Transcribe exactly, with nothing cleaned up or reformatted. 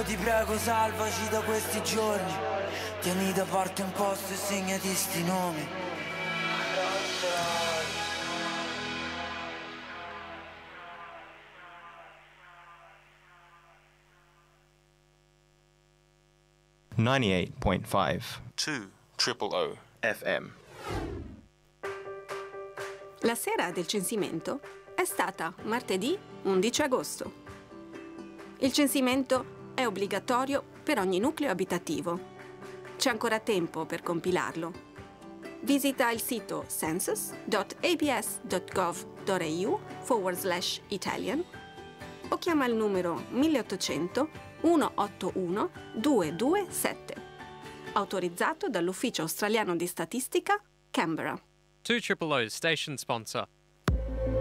ti prego salvaci da questi giorni. Tieni da parte un posto e segnati sti nomi. ninety-eight point five two triple O F M. La sera del censimento è stata martedì undici agosto. Il censimento è obbligatorio per ogni nucleo abitativo. C'è ancora tempo per compilarlo. Visita il sito census.abs.gov.au forward slash Italian o chiama il numero mille ottocento centottantuno duecentoventisette, autorizzato dall'Ufficio Australiano di Statistica, Canberra. two triple O's station sponsor.